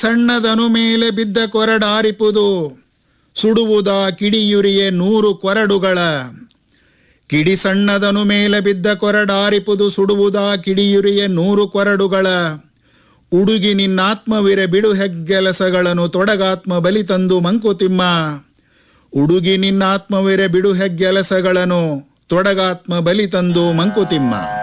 ಸಣ್ಣದನು ಮೇಲೆ ಬಿದ್ದ ಕೊರಡಾರಿಪುದು ಸುಡುವುದ ಕಿಡಿಯುರಿಯೇ 100 ಕೊರಡುಗಳ. ಕಿಡಿ ಸಣ್ಣದನು ಮೇಲೆ ಬಿದ್ದ ಕೊರಡಾರಿಪುದು ಸುಡುವುದ ಕಿಡಿಯುರಿಯೇ 100 ಕೊರಡುಗಳ. ಉಡುಗಿ ನಿನ್ನಾತ್ಮವಿರೆ ಬಿಡು ಹೆಗ್ಗೆಲಸಗಳನ್ನು ತೊಡಗಾತ್ಮ ಬಲಿ ತಂದು ಮಂಕುತಿಮ್ಮ. ಉಡುಗಿ ನಿನ್ನಾತ್ಮವಿರೆ ಬಿಡು ಹೆಗ್ಗೆಲಸಗಳನ್ನು ತೊಡಗಾತ್ಮ ಬಲಿ ತಂದು ಮಂಕುತಿಮ್ಮ.